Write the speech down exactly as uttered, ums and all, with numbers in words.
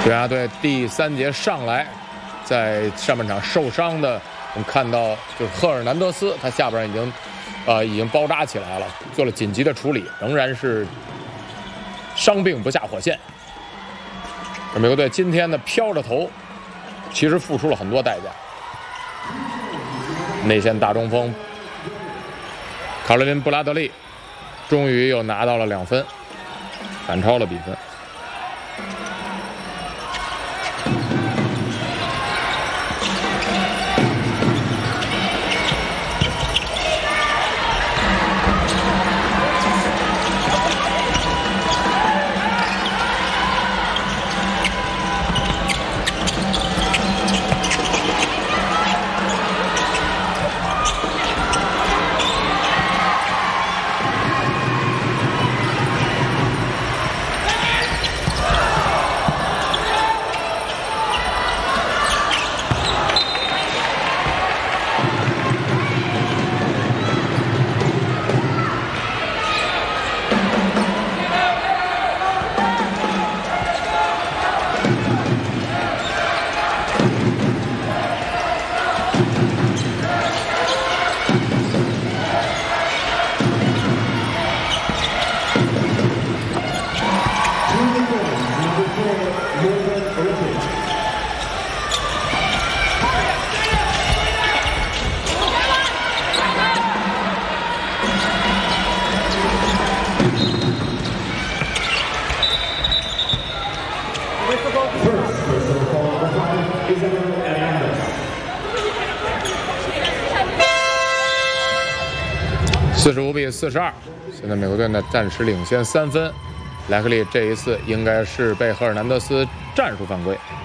国家队第三节上来，在上半场受伤的，我们看到就是赫尔南德斯，他下边已经，呃，已经包扎起来了，做了紧急的处理，仍然是伤病不下火线。而美国队今天的飘着头，其实付出了很多代价。内线大中锋卡罗琳·布拉德利，终于又拿到了两分，反超了比分。四十五比四十二，现在美国队呢暂时领先三分。莱克利这一次应该是被赫尔南德斯战术犯规。